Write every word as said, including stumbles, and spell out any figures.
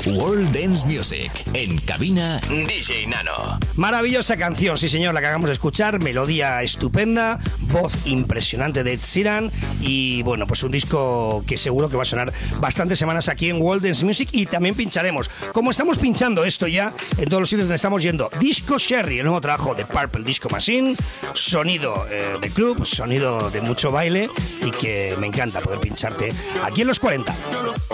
World Dance Music. En cabina, D J Nano. Maravillosa canción, sí señor, la que acabamos de escuchar. Melodía estupenda, voz impresionante de Ed Sheeran. Y bueno, pues un disco que seguro que va a sonar bastantes semanas aquí en World Dance Music. Y también pincharemos, como estamos pinchando esto ya en todos los sitios donde estamos yendo, Disco Sherry, el nuevo trabajo de Purple Disco Machine. Sonido eh, de club, sonido de mucho baile. Y que me encanta poder pincharte aquí en los cuarenta.